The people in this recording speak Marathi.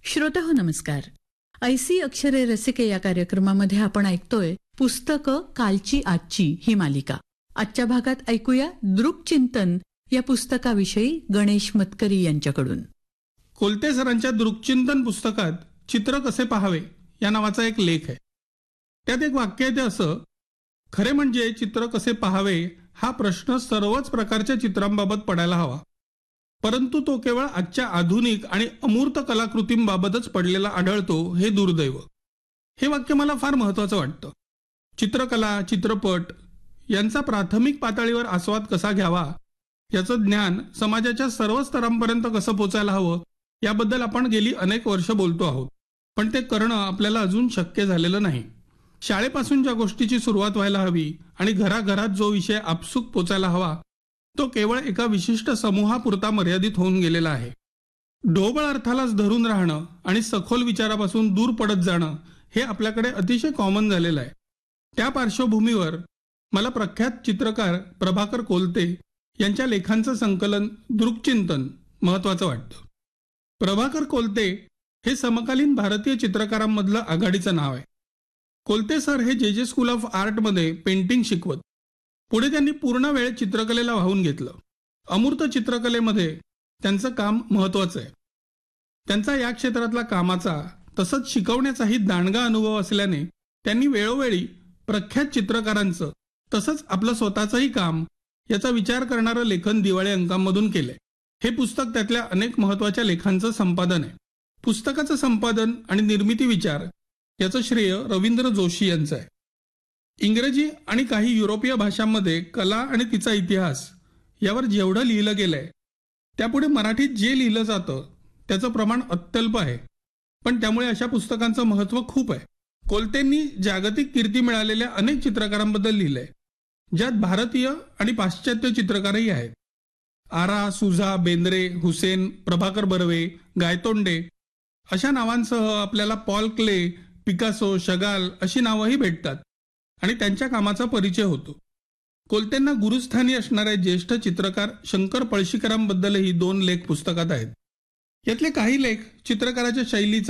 श्रोताहो नमस्कार. ऐसी अक्षरे रसिके या कार्यक्रमामध्ये आपण ऐकतोय पुस्तकं कालची आजची ही मालिका. आजच्या भागात ऐकूया दृक्चिंतन या पुस्तकाविषयी गणेश मतकरी यांच्याकडून. कोलते सरांच्या दृक्चिंतन पुस्तकात चित्र कसे पाहावे या नावाचा एक लेख आहे. त्यात एक वाक्य आहे ते असं: खरे म्हणजे चित्र कसे पाहावे हा प्रश्न सर्वच प्रकारच्या चित्रांबाबत पडायला हवा, परंतु तो केवळ आजच्या आधुनिक आणि अमूर्त कलाकृतींबाबतच पडलेला आढळतो हे दुर्दैव. हे वाक्य मला फार महत्वाचं वाटतं. चित्रकला, चित्रपट यांचा प्राथमिक पातळीवर आस्वाद कसा घ्यावा, याचं ज्ञान समाजाच्या सर्व स्तरांपर्यंत कसं पोचायला हवं याबद्दल आपण गेली अनेक वर्ष बोलतो आहोत, पण ते करणं आपल्याला अजून शक्य झालेलं नाही. शाळेपासून ज्या गोष्टीची सुरुवात व्हायला हवी आणि घराघरात जो विषय आपसूक पोचायला हवा तो केवळ एका विशिष्ट समूहापुरता मर्यादित होऊन गेलेला आहे. ढोबळ अर्थालाच धरून राहणं आणि सखोल विचारापासून दूर पडत जाणं हे आपल्याकडे अतिशय कॉमन झालेलं आहे. त्या पार्श्वभूमीवर मला प्रख्यात चित्रकार प्रभाकर कोलते यांच्या लेखांचं संकलन दृक्चिंतन महत्वाचं वाटतं. प्रभाकर कोलते हे समकालीन भारतीय चित्रकारांमधलं आघाडीचं नाव आहे. कोलते सर हे जे स्कूल ऑफ आर्टमध्ये पेंटिंग शिकवत. पुढे त्यांनी पूर्ण वेळ चित्रकलेला वाहून घेतलं. अमूर्त चित्रकलेमध्ये त्यांचं काम महत्वाचं आहे. त्यांचा या क्षेत्रातला कामाचा तसंच शिकवण्याचाही दांडगा अनुभव असल्याने त्यांनी वेळोवेळी प्रख्यात चित्रकारांचं तसंच आपलं स्वतःचंही काम याचा विचार करणारं लेखन दिवाळी अंकांमधून केलंय. हे पुस्तक त्यातल्या अनेक महत्वाच्या लेखांचं संपादन आहे. पुस्तकाचं संपादन आणि निर्मिती विचार याचं श्रेय रवींद्र जोशी यांचं आहे. इंग्रजी आणि काही युरोपीय भाषांमध्ये कला आणि तिचा इतिहास यावर जेवढं लिहिलं गेलंय त्यापुढे मराठीत जे लिहिलं जातं त्याचं प्रमाण अत्यल्प आहे, पण त्यामुळे अशा पुस्तकांचं महत्त्व खूप आहे. कोलतेंनी जागतिक कीर्ती मिळालेल्या अनेक चित्रकारांबद्दल लिहिलंय, ज्यात भारतीय आणि पाश्चात्य चित्रकारही आहेत. आरा, सुझा, बेंद्रे, हुसेन, प्रभाकर बर्वे, गायतोंडे अशा नावांसह आपल्याला पॉल क्ले, पिकासो, शगाल अशी नावंही भेटतात आणि त्यांच्या कामाचा परिचय होतो. कोलतेंना गुरुस्थानी असणाऱ्या ज्येष्ठ चित्रकार शंकर पळशीकरांबद्दलही 2 लेख पुस्तकात आहेत. यातले काही लेख चित्रकाराच्या शैलीचा